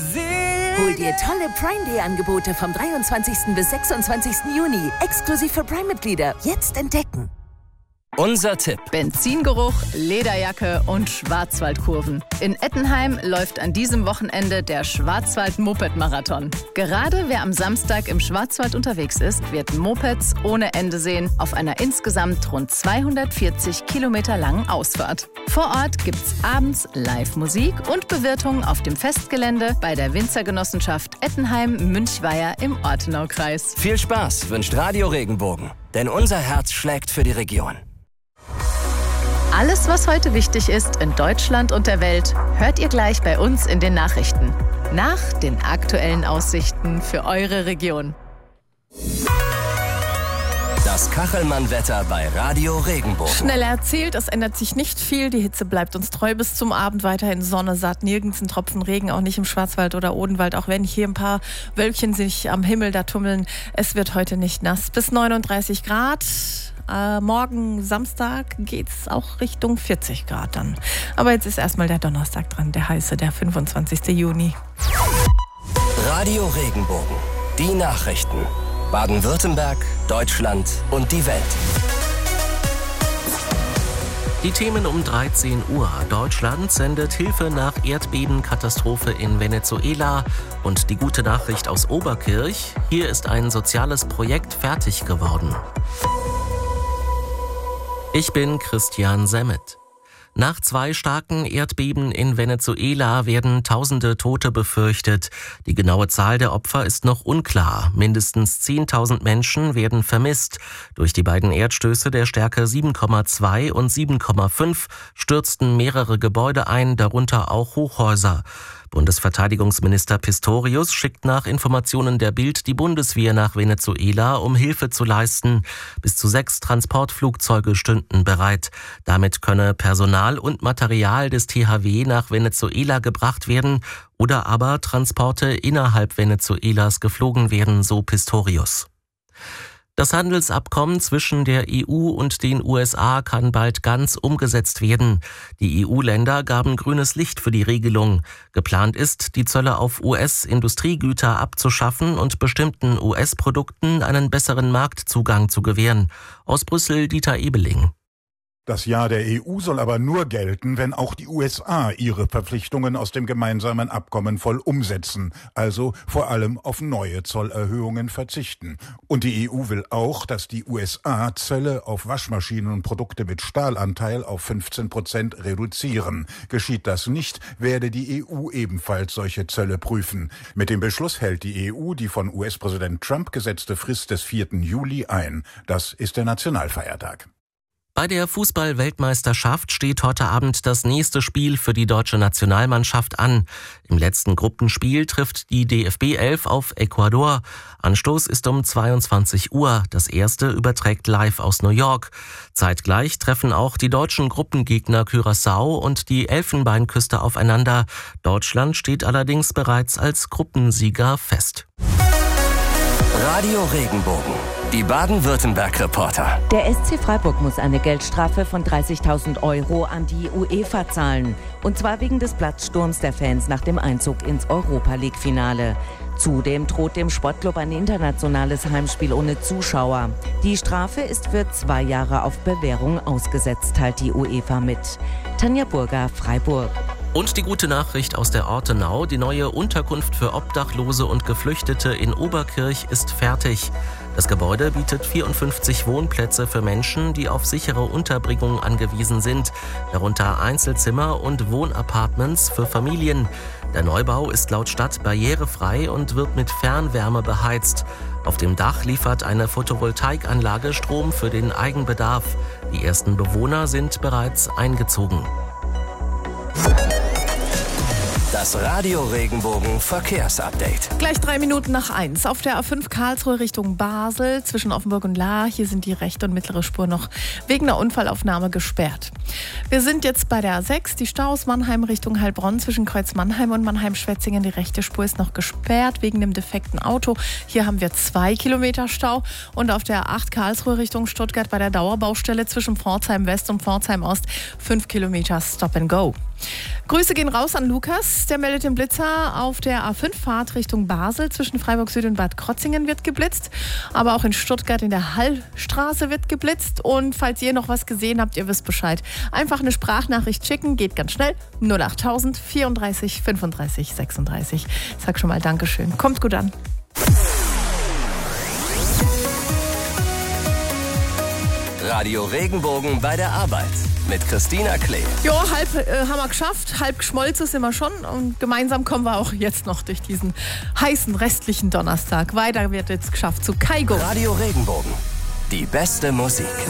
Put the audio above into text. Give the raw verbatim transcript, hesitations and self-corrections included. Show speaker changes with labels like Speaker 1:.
Speaker 1: Hol dir tolle Prime Day Angebote vom dreiundzwanzigsten bis sechsundzwanzigsten Juni. Exklusiv für Prime-Mitglieder. Jetzt entdecken.
Speaker 2: Unser Tipp.
Speaker 3: Benzingeruch, Lederjacke und Schwarzwaldkurven. In Ettenheim läuft an diesem Wochenende der Schwarzwald-Moped-Marathon. Gerade wer am Samstag im Schwarzwald unterwegs ist, wird Mopeds ohne Ende sehen auf einer insgesamt rund zweihundertvierzig Kilometer langen Ausfahrt. Vor Ort gibt's abends Live-Musik und Bewirtung auf dem Festgelände bei der Winzergenossenschaft Ettenheim-Münchweier im Ortenaukreis.
Speaker 2: Viel Spaß wünscht Radio Regenbogen, denn unser Herz schlägt für die Region.
Speaker 3: Alles, was heute wichtig ist in Deutschland und der Welt, hört ihr gleich bei uns in den Nachrichten. Nach den aktuellen Aussichten für eure Region.
Speaker 2: Das Kachelmann-Wetter bei Radio Regenbogen.
Speaker 4: Schnell erzählt, es ändert sich nicht viel. Die Hitze bleibt uns treu bis zum Abend. Weiterhin Sonne, satt, nirgends ein Tropfen Regen, auch nicht im Schwarzwald oder Odenwald. Auch wenn hier ein paar Wölkchen sich am Himmel da tummeln. Es wird heute nicht nass. Bis neununddreißig Grad. Äh, morgen Samstag geht's auch Richtung vierzig Grad dann. Aber jetzt ist erstmal der Donnerstag dran, der heiße, der fünfundzwanzigsten Juni.
Speaker 2: Radio Regenbogen. Die Nachrichten. Baden-Württemberg, Deutschland und die Welt.
Speaker 5: Die Themen um dreizehn Uhr. Deutschland sendet Hilfe nach Erdbebenkatastrophe in Venezuela. Und die gute Nachricht aus Oberkirch: Hier ist ein soziales Projekt fertig geworden. Ich bin Christian Semmet. Nach zwei starken Erdbeben in Venezuela werden tausende Tote befürchtet. Die genaue Zahl der Opfer ist noch unklar. Mindestens zehntausend Menschen werden vermisst. Durch die beiden Erdstöße der Stärke sieben Komma zwei und sieben Komma fünf stürzten mehrere Gebäude ein, darunter auch Hochhäuser. Bundesverteidigungsminister Pistorius schickt nach Informationen der Bild die Bundeswehr nach Venezuela, um Hilfe zu leisten. Bis zu sechs Transportflugzeuge stünden bereit. Damit könne Personal und Material des T H W nach Venezuela gebracht werden oder aber Transporte innerhalb Venezuelas geflogen werden, so Pistorius. Das Handelsabkommen zwischen der E U und den U S A kann bald ganz umgesetzt werden. Die E U-Länder gaben grünes Licht für die Regelung. Geplant ist, die Zölle auf U S-Industriegüter abzuschaffen und bestimmten U S-Produkten einen besseren Marktzugang zu gewähren. Aus Brüssel Dieter Ebeling.
Speaker 6: Das Ja der E U soll aber nur gelten, wenn auch die U S A ihre Verpflichtungen aus dem gemeinsamen Abkommen voll umsetzen, also vor allem auf neue Zollerhöhungen verzichten. Und die E U will auch, dass die U S A Zölle auf Waschmaschinen und Produkte mit Stahlanteil auf fünfzehn Prozent reduzieren. Geschieht das nicht, werde die E U ebenfalls solche Zölle prüfen. Mit dem Beschluss hält die E U die von U S-Präsident Trump gesetzte Frist des vierten Juli ein. Das ist der Nationalfeiertag.
Speaker 5: Bei der Fußball-Weltmeisterschaft steht heute Abend das nächste Spiel für die deutsche Nationalmannschaft an. Im letzten Gruppenspiel trifft die D F B elf auf Ecuador. Anstoß ist um zweiundzwanzig Uhr. Das erste überträgt live aus New York. Zeitgleich treffen auch die deutschen Gruppengegner Curaçao und die Elfenbeinküste aufeinander. Deutschland steht allerdings bereits als Gruppensieger fest.
Speaker 2: Radio Regenbogen. Die Baden-Württemberg-Reporter.
Speaker 1: Der S C Freiburg muss eine Geldstrafe von dreißigtausend Euro an die UEFA zahlen. Und zwar wegen des Platzsturms der Fans nach dem Einzug ins Europa-League-Finale. Zudem droht dem Sportclub ein internationales Heimspiel ohne Zuschauer. Die Strafe ist für zwei Jahre auf Bewährung ausgesetzt, teilt die UEFA mit. Tanja Burger, Freiburg.
Speaker 5: Und die gute Nachricht aus der Ortenau: Die neue Unterkunft für Obdachlose und Geflüchtete in Oberkirch ist fertig. Das Gebäude bietet vierundfünfzig Wohnplätze für Menschen, die auf sichere Unterbringung angewiesen sind, darunter Einzelzimmer und Wohnapartments für Familien. Der Neubau ist laut Stadt barrierefrei und wird mit Fernwärme beheizt. Auf dem Dach liefert eine Photovoltaikanlage Strom für den Eigenbedarf. Die ersten Bewohner sind bereits eingezogen.
Speaker 2: Das Radio Regenbogen Verkehrsupdate.
Speaker 4: Gleich drei Minuten nach eins. Auf der A fünf Karlsruhe Richtung Basel zwischen Offenburg und Lahr. Hier sind die rechte und mittlere Spur noch wegen einer Unfallaufnahme gesperrt. Wir sind jetzt bei der A sechs. Die Staus Mannheim Richtung Heilbronn zwischen Kreuz Mannheim und Mannheim-Schwetzingen. Die rechte Spur ist noch gesperrt wegen dem defekten Auto. Hier haben wir zwei Kilometer Stau. Und auf der A acht Karlsruhe Richtung Stuttgart bei der Dauerbaustelle zwischen Pforzheim West und Pforzheim Ost fünf Kilometer Stop and Go. Grüße gehen raus an Lukas. Der meldet den Blitzer. Auf der A fünf Fahrt Richtung Basel zwischen Freiburg Süd und Bad Krotzingen wird geblitzt. Aber auch in Stuttgart in der Hallstraße wird geblitzt. Und falls ihr noch was gesehen habt, ihr wisst Bescheid. Einfach eine Sprachnachricht schicken, geht ganz schnell. null achttausend vierunddreißig fünfunddreißig sechsunddreißig. Sag schon mal Dankeschön. Kommt gut an.
Speaker 2: Radio Regenbogen bei der Arbeit mit Christina Klee.
Speaker 4: Jo, halb äh, haben wir geschafft, halb geschmolzen sind wir schon und gemeinsam kommen wir auch jetzt noch durch diesen heißen restlichen Donnerstag. Weiter wird jetzt geschafft zu Kaigo.
Speaker 2: Radio Regenbogen, die beste Musik.